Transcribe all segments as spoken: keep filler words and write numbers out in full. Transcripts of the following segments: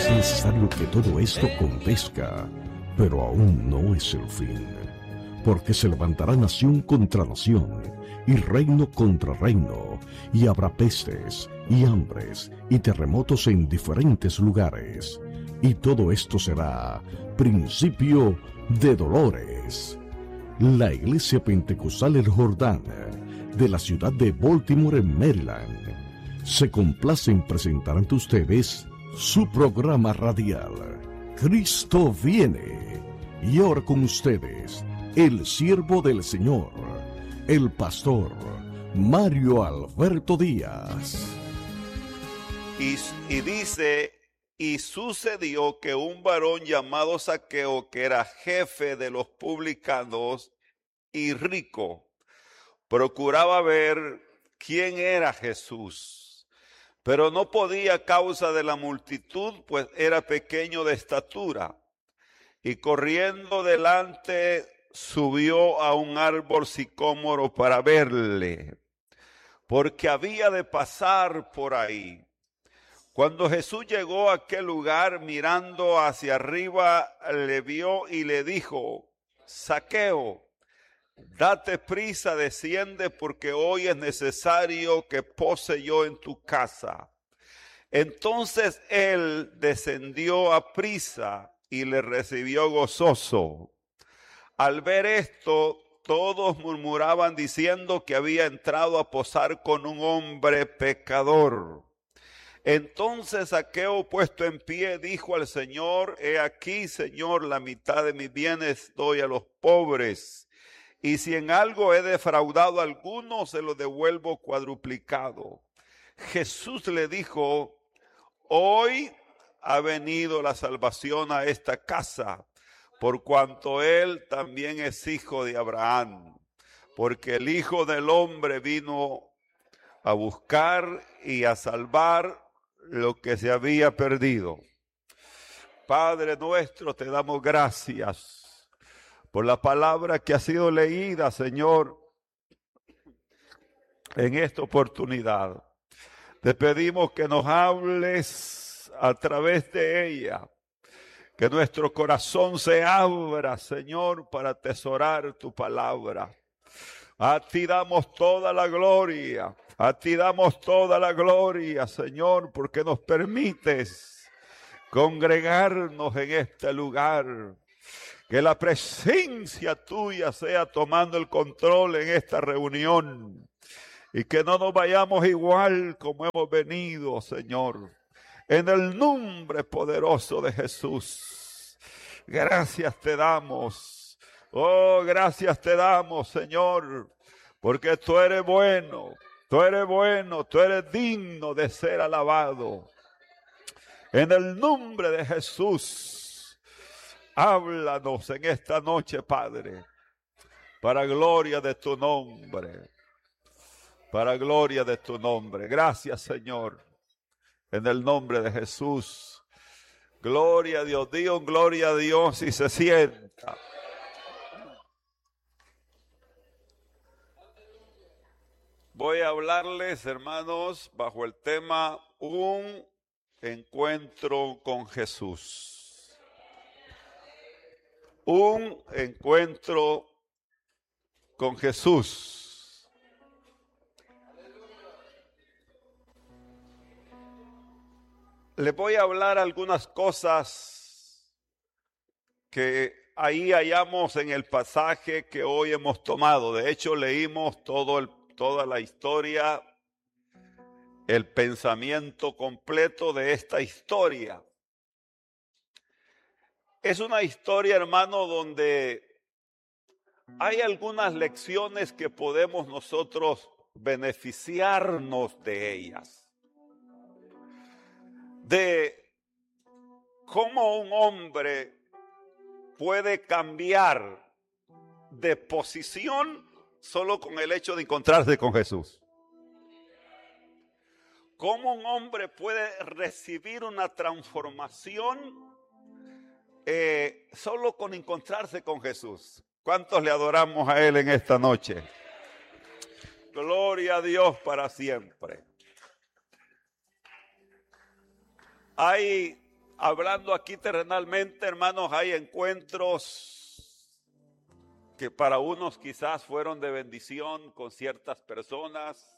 Es necesario que todo esto acontezca, pero aún no es el fin, porque se levantará nación contra nación, y reino contra reino, y habrá pestes, y hambres, y terremotos en diferentes lugares, y todo esto será principio de dolores. La Iglesia Pentecostal El Jordán, de la ciudad de Baltimore, en Maryland, se complace en presentar ante ustedes su programa radial, Cristo viene. Y ahora con ustedes, el siervo del Señor, el pastor Mario Alberto Díaz. Y, y dice, y sucedió que un varón llamado Zaqueo, que era jefe de los publicanos y rico, procuraba ver quién era Jesús, pero no podía a causa de la multitud, pues era pequeño de estatura. Y corriendo delante, subió a un árbol sicómoro para verle, porque había de pasar por ahí. Cuando Jesús llegó a aquel lugar, mirando hacia arriba, le vio y le dijo: Zaqueo, date prisa, desciende, porque hoy es necesario que pose yo en tu casa. Entonces él descendió a prisa y le recibió gozoso. Al ver esto, todos murmuraban diciendo que había entrado a posar con un hombre pecador. Entonces Zaqueo, puesto en pie, dijo al Señor: He aquí, Señor, la mitad de mis bienes doy a los pobres, y si en algo he defraudado a alguno, se lo devuelvo cuadruplicado. Jesús le dijo: Hoy ha venido la salvación a esta casa, por cuanto él también es hijo de Abraham, porque el Hijo del Hombre vino a buscar y a salvar lo que se había perdido. Padre nuestro, te damos gracias por la palabra que ha sido leída, Señor, en esta oportunidad. Te pedimos que nos hables a través de ella, que nuestro corazón se abra, Señor, para atesorar tu palabra. A ti damos toda la gloria, a ti damos toda la gloria, Señor, porque nos permites congregarnos en este lugar. Que la presencia tuya sea tomando el control en esta reunión. Y que no nos vayamos igual como hemos venido, Señor. En el nombre poderoso de Jesús. Gracias te damos. Oh, gracias te damos, Señor. Porque tú eres bueno. Tú eres bueno. Tú eres digno de ser alabado. En el nombre de Jesús. Háblanos en esta noche, Padre. Para gloria de tu nombre. Para gloria de tu nombre. Gracias, Señor. En el nombre de Jesús. Gloria a Dios. Dios, gloria a Dios, y se sienta. Voy a hablarles, hermanos, bajo el tema Un encuentro con Jesús. Un encuentro con Jesús. Les voy a hablar algunas cosas que ahí hallamos en el pasaje que hoy hemos tomado. De hecho, leímos todo el, toda la historia, el pensamiento completo de esta historia. Es una historia, hermano, donde hay algunas lecciones que podemos nosotros beneficiarnos de ellas. De cómo un hombre puede cambiar de posición solo con el hecho de encontrarse con Jesús. Cómo un hombre puede recibir una transformación eh, solo con encontrarse con Jesús. ¿Cuántos le adoramos a Él en esta noche? Gloria a Dios para siempre. Hay hablando aquí terrenalmente, hermanos, hay encuentros que para unos quizás fueron de bendición con ciertas personas.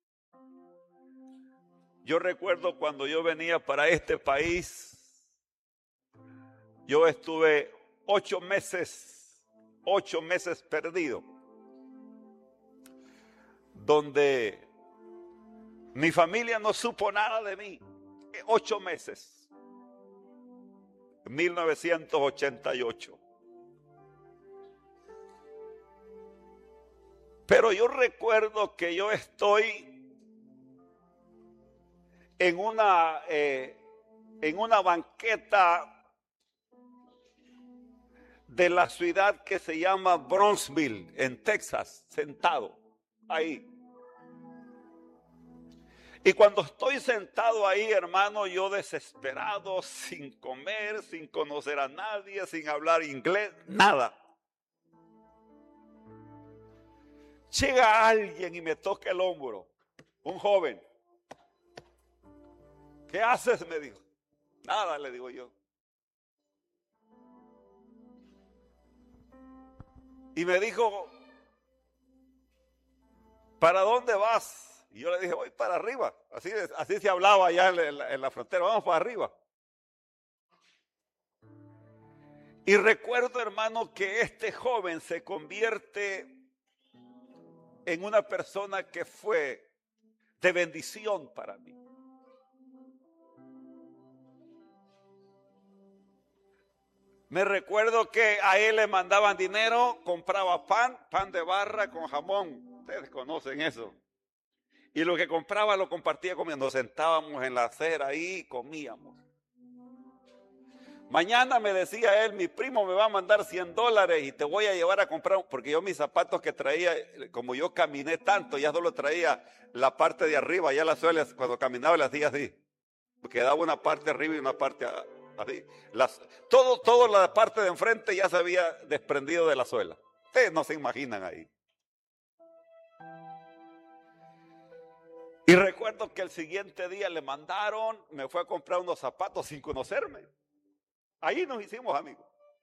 Yo recuerdo cuando yo venía para este país, yo estuve ocho meses, ocho meses perdido, donde mi familia no supo nada de mí. Ocho meses. mil novecientos ochenta y ocho. Pero yo recuerdo que yo estoy en una, eh, en una banqueta de la ciudad que se llama Brownsville, en Texas, sentado ahí. Y cuando estoy sentado ahí, hermano, yo desesperado, sin comer, sin conocer a nadie, sin hablar inglés, nada. Llega alguien y me toca el hombro, un joven. ¿Qué haces?, me dijo. Nada, le digo yo. Y me dijo, ¿para dónde vas? Y yo le dije, voy para arriba. Así, así se hablaba allá en la, en la frontera, vamos para arriba. Y recuerdo, hermano, que este joven se convierte en una persona que fue de bendición para mí. Me recuerdo que a él le mandaban dinero, compraba pan, pan de barra con jamón. Ustedes conocen eso. Y lo que compraba lo compartía conmigo. Nos sentábamos en la acera ahí y comíamos. Mañana me decía él, mi primo me va a mandar cien dólares y te voy a llevar a comprar, porque yo mis zapatos que traía, como yo caminé tanto, ya solo traía la parte de arriba, ya las suelas, cuando caminaba las hacía así. Quedaba una parte arriba y una parte así. Las, todo, toda la parte de enfrente ya se había desprendido de la suela. Ustedes no se imaginan ahí. Y recuerdo que el siguiente día le mandaron, me fue a comprar unos zapatos sin conocerme. Ahí nos hicimos amigos.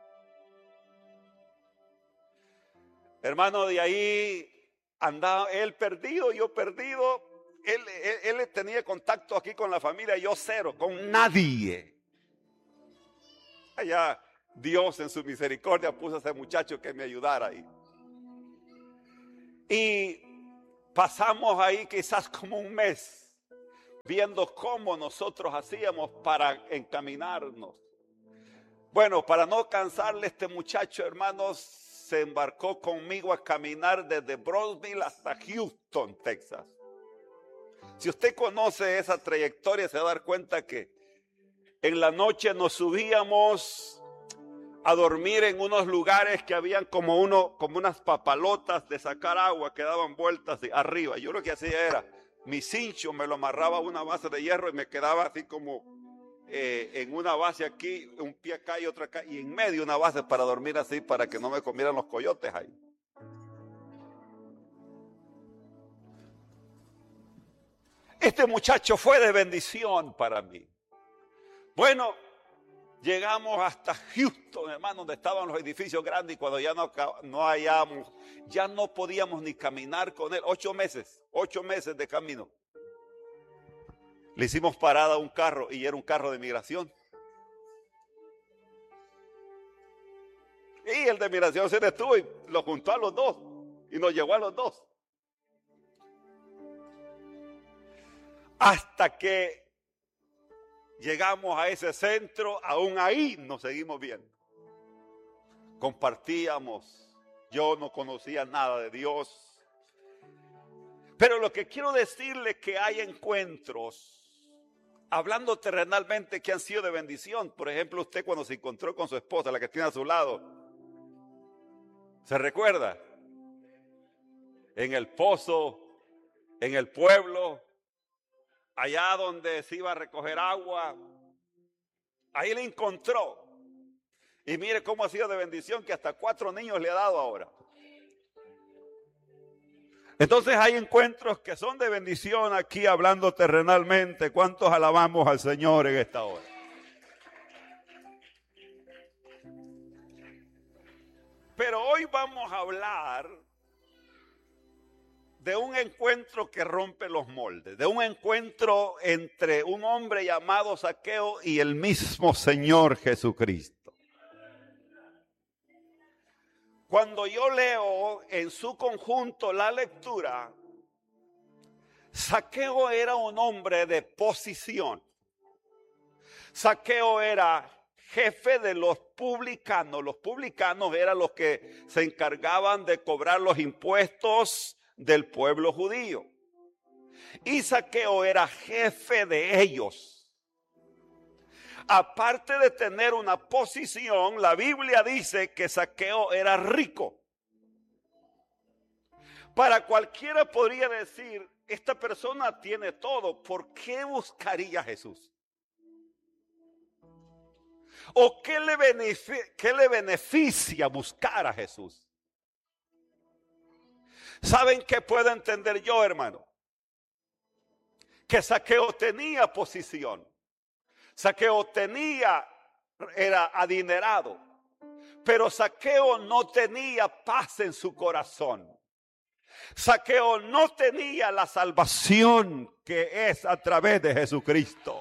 Hermano, de ahí andaba él perdido, yo perdido. Él, él, él tenía contacto aquí con la familia, yo cero, con nadie. Allá Dios en su misericordia puso a ese muchacho que me ayudara ahí. Y pasamos ahí quizás como un mes viendo cómo nosotros hacíamos para encaminarnos. Bueno, para no cansarle, este muchacho, hermanos, se embarcó conmigo a caminar desde Brownsville hasta Houston, Texas. Si usted conoce esa trayectoria, se va a dar cuenta que en la noche nos subíamos a dormir en unos lugares que habían como, uno, como unas papalotas de sacar agua que daban vueltas de arriba. Yo lo que hacía era, mi cincho me lo amarraba a una base de hierro y me quedaba así como eh, en una base aquí, un pie acá y otro acá, y en medio una base para dormir así, para que no me comieran los coyotes ahí. Este muchacho fue de bendición para mí. Bueno, llegamos hasta Houston, hermano, donde estaban los edificios grandes, y cuando ya no, no hallamos, ya no podíamos ni caminar con él. Ocho meses, ocho meses de camino. Le hicimos parada a un carro y era un carro de migración. Y el de migración se detuvo y lo juntó a los dos y nos llevó a los dos. Hasta que llegamos a ese centro, aún ahí nos seguimos viendo. Compartíamos, yo no conocía nada de Dios. Pero lo que quiero decirle es que hay encuentros, hablando terrenalmente, que han sido de bendición. Por ejemplo, usted cuando se encontró con su esposa, la que tiene a su lado, ¿se recuerda? En el pozo, en el pueblo, allá donde se iba a recoger agua, ahí le encontró. Y mire cómo ha sido de bendición, que hasta cuatro niños le ha dado ahora. Entonces hay encuentros que son de bendición aquí, hablando terrenalmente. ¿Cuántos alabamos al Señor en esta hora? Pero hoy vamos a hablar de un encuentro que rompe los moldes, de un encuentro entre un hombre llamado Zaqueo y el mismo Señor Jesucristo. Cuando yo leo en su conjunto la lectura, Zaqueo era un hombre de posición. Zaqueo era jefe de los publicanos. Los publicanos eran los que se encargaban de cobrar los impuestos del pueblo judío. Y Zaqueo era jefe de ellos. Aparte de tener una posición, la Biblia dice que Zaqueo era rico. Para cualquiera podría decir, esta persona tiene todo, ¿por qué buscaría a Jesús? ¿O qué le beneficia, qué le beneficia buscar a Jesús? ¿Saben qué puedo entender yo, hermano? Que Zaqueo tenía posición. Zaqueo tenía, era adinerado. Pero Zaqueo no tenía paz en su corazón. Zaqueo no tenía la salvación que es a través de Jesucristo.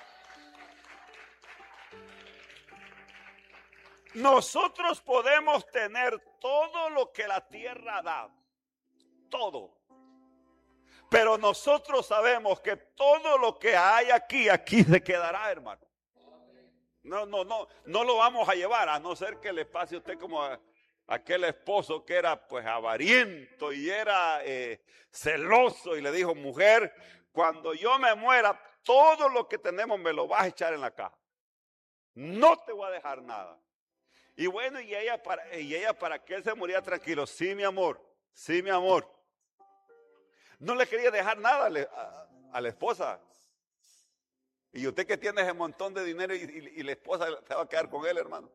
Nosotros podemos tener todo lo que la tierra da, todo. Pero nosotros sabemos que todo lo que hay aquí, aquí se quedará, hermano. No, no, no, no lo vamos a llevar, a no ser que le pase a usted como a aquel esposo que era pues avariento y era eh, celoso y le dijo, mujer, cuando yo me muera, todo lo que tenemos me lo vas a echar en la caja. No te voy a dejar nada. Y bueno, y ella para, y ella para que él se muriera tranquilo. Sí, mi amor, sí, mi amor. No le quería dejar nada a, a, a la esposa. Y usted que tiene ese montón de dinero y, y, y la esposa se va a quedar con él, hermano.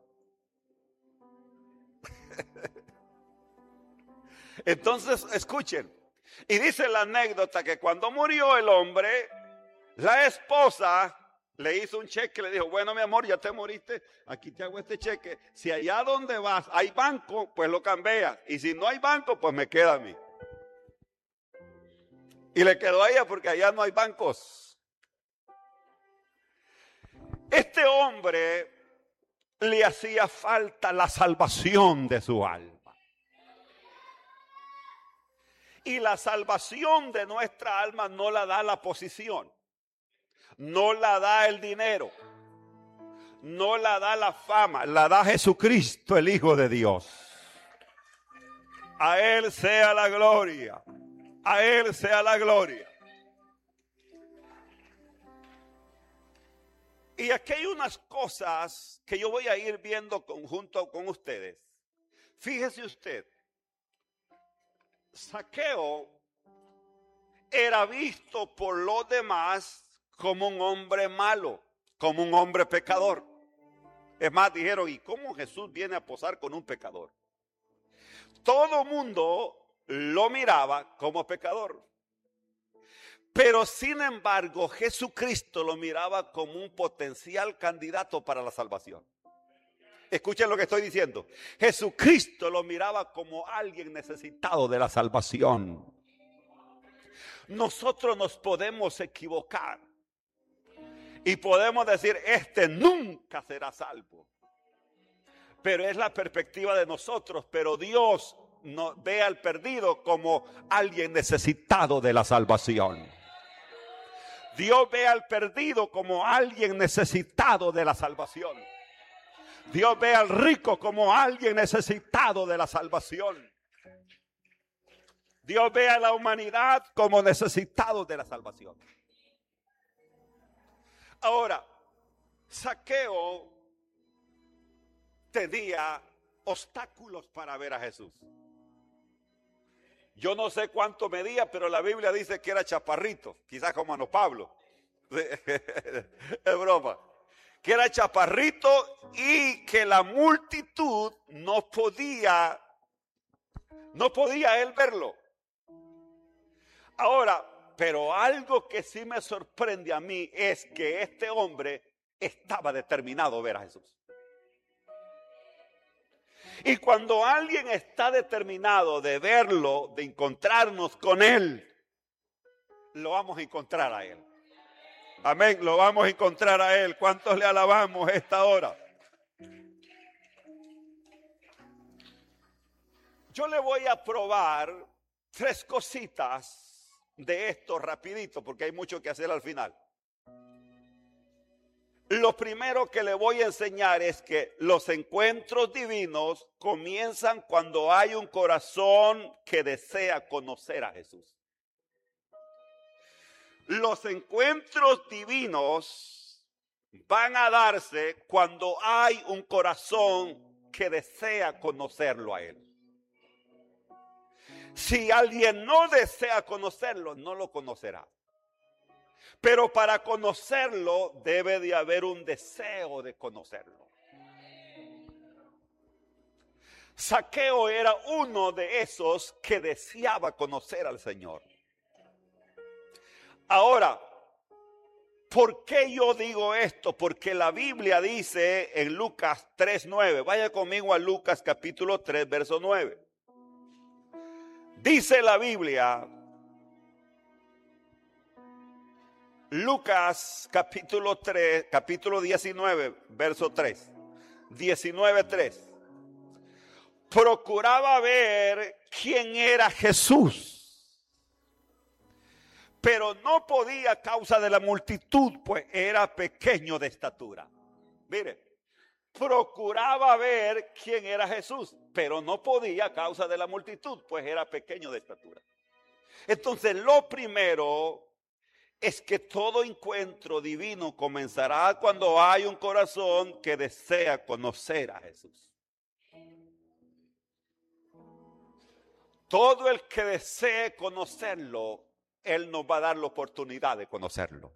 Entonces, escuchen. Y dice la anécdota que cuando murió el hombre, la esposa le hizo un cheque, le dijo, bueno, mi amor, ya te moriste, aquí te hago este cheque. Si allá donde vas hay banco, pues lo cambias. Y si no hay banco, pues me queda a mí. Y le quedó a ella porque allá no hay bancos. Este hombre le hacía falta la salvación de su alma. Y la salvación de nuestra alma no la da la posición. No la da el dinero, no la da la fama, la da Jesucristo, el Hijo de Dios. A Él sea la gloria, a Él sea la gloria. Y aquí hay unas cosas que yo voy a ir viendo junto con ustedes. Fíjese usted, Zaqueo era visto por los demás como un hombre malo, como un hombre pecador. Es más, dijeron, ¿y cómo Jesús viene a posar con un pecador? Todo mundo lo miraba como pecador. Pero sin embargo, Jesucristo lo miraba como un potencial candidato para la salvación. Escuchen lo que estoy diciendo. Jesucristo lo miraba como alguien necesitado de la salvación. Nosotros nos podemos equivocar. Y podemos decir, este nunca será salvo. Pero es la perspectiva de nosotros. Pero Dios no, ve al perdido como alguien necesitado de la salvación. Dios ve al perdido como alguien necesitado de la salvación. Dios ve al rico como alguien necesitado de la salvación. Dios ve a la humanidad como necesitado de la salvación. Ahora, Zaqueo tenía obstáculos para ver a Jesús. Yo no sé cuánto medía, pero la Biblia dice que era chaparrito, quizás como Ana Pablo. Es broma. Que era chaparrito y que la multitud no podía, no podía él verlo. Ahora, pero algo que sí me sorprende a mí es que este hombre estaba determinado a ver a Jesús. Y cuando alguien está determinado de verlo, de encontrarnos con Él, lo vamos a encontrar a Él. Amén, lo vamos a encontrar a Él. ¿Cuántos le alabamos esta hora? Yo le voy a probar tres cositas de esto rapidito, porque hay mucho que hacer al final. Lo primero que le voy a enseñar es que los encuentros divinos comienzan cuando hay un corazón que desea conocer a Jesús. Los encuentros divinos van a darse cuando hay un corazón que desea conocerlo a Él. Si alguien no desea conocerlo, no lo conocerá. Pero para conocerlo debe de haber un deseo de conocerlo. Zaqueo era uno de esos que deseaba conocer al Señor. Ahora, ¿por qué yo digo esto? Porque la Biblia dice en Lucas tres nueve, vaya conmigo a Lucas capítulo tres, verso nueve. Dice la Biblia, Lucas capítulo tres, capítulo diecinueve, verso tres, diecinueve tres. Procuraba ver quién era Jesús, pero no podía a causa de la multitud, pues era pequeño de estatura. Mire, procuraba ver quién era Jesús, pero no podía a causa de la multitud, pues era pequeño de estatura. Entonces, lo primero es que todo encuentro divino comenzará cuando hay un corazón que desea conocer a Jesús. Todo el que desee conocerlo, Él nos va a dar la oportunidad de conocerlo.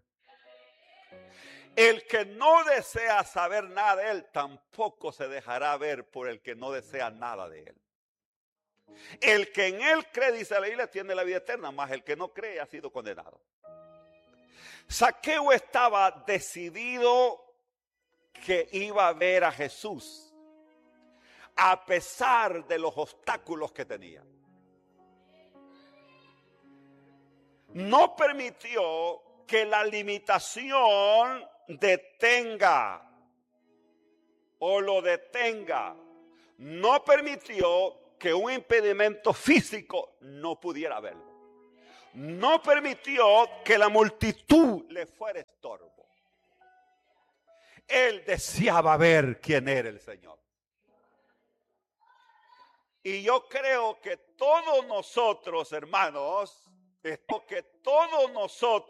El que no desea saber nada de Él, tampoco se dejará ver por el que no desea nada de Él. El que en Él cree, dice la Biblia, tiene la vida eterna, mas el que no cree ha sido condenado. Zaqueo estaba decidido que iba a ver a Jesús, a pesar de los obstáculos que tenía. No permitió que la limitación detenga o lo detenga. No permitió que un impedimento físico no pudiera verlo. No permitió que la multitud le fuera estorbo. Él deseaba ver quién era el Señor. Y yo creo que todos nosotros, hermanos, que todos nosotros